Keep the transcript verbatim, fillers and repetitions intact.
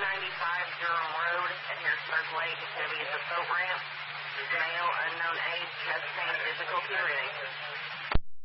ninety-five Durham Road at Harrisburg Lake. It's going to be at the boat ramp. Male, unknown age, chest pain, difficulty breathing.